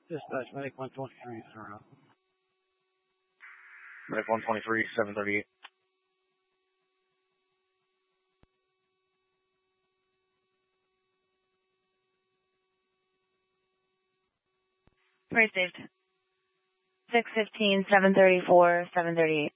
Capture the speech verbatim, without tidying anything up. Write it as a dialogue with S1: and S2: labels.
S1: Dispatch, Medic one twenty-three, sir.
S2: Medic one twenty-three, seven thirty-eight.
S3: Received. six fifteen, seven thirty-four, seven thirty-eight.